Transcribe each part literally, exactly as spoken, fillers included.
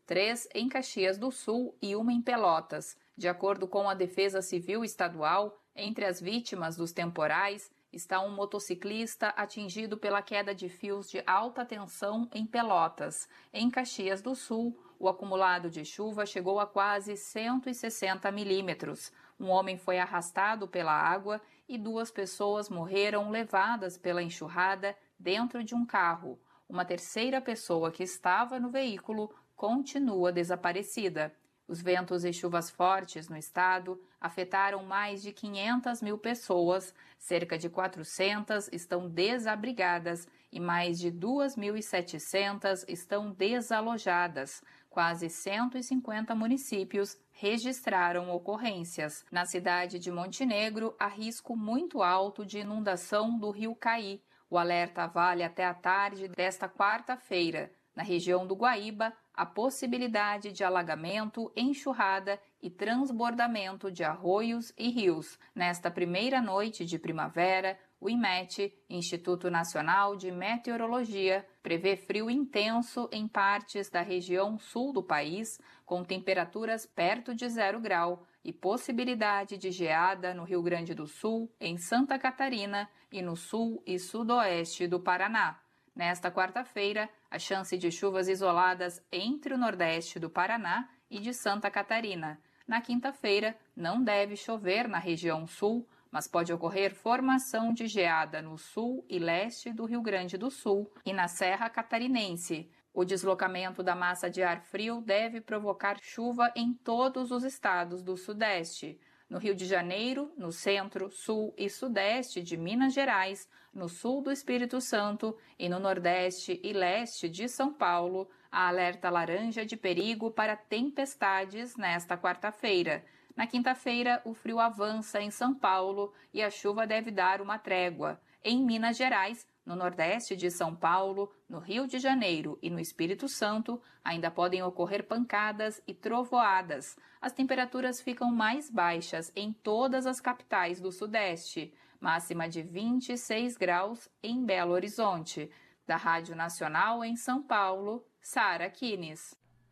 três em Caxias do Sul e uma em Pelotas. De acordo com a Defesa Civil Estadual, entre as vítimas dos temporais está um motociclista atingido pela queda de fios de alta tensão em Pelotas. Em Caxias do Sul, o acumulado de chuva chegou a quase cento e sessenta milímetros. Um homem foi arrastado pela água e duas pessoas morreram levadas pela enxurrada dentro de um carro. Uma terceira pessoa que estava no veículo continua desaparecida. Os ventos e chuvas fortes no estado afetaram mais de quinhentas mil pessoas, cerca de quatrocentas estão desabrigadas e mais de duas mil e setecentas estão desalojadas. Quase cento e cinquenta municípios registraram ocorrências. Na cidade de Montenegro, há risco muito alto de inundação do rio Caí. O alerta vale até a tarde desta quarta-feira. Na região do Guaíba, a possibilidade de alagamento, enxurrada e transbordamento de arroios e rios. Nesta primeira noite de primavera, o IMET, Instituto Nacional de Meteorologia, prevê frio intenso em partes da região sul do país, com temperaturas perto de zero grau e possibilidade de geada no Rio Grande do Sul, em Santa Catarina e no sul e sudoeste do Paraná. Nesta quarta-feira, a chance de chuvas isoladas entre o nordeste do Paraná e de Santa Catarina. Na quinta-feira, não deve chover na região sul, mas pode ocorrer formação de geada no sul e leste do Rio Grande do Sul e na Serra Catarinense. O deslocamento da massa de ar frio deve provocar chuva em todos os estados do Sudeste. No Rio de Janeiro, no centro, sul e sudeste de Minas Gerais, no sul do Espírito Santo e no nordeste e leste de São Paulo, há alerta laranja de perigo para tempestades nesta quarta-feira. Na quinta-feira, o frio avança em São Paulo e a chuva deve dar uma trégua. Em Minas Gerais, no nordeste de São Paulo, no Rio de Janeiro e no Espírito Santo, ainda podem ocorrer pancadas e trovoadas. As temperaturas ficam mais baixas em todas as capitais do Sudeste, máxima de vinte e seis graus em Belo Horizonte. Da Rádio Nacional em São Paulo, Sara Kines.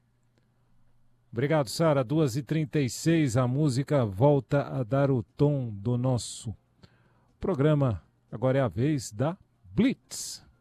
Obrigado, Sara. duas e trinta e seis, a música volta a dar o tom do nosso programa. Agora é a vez da Blitz.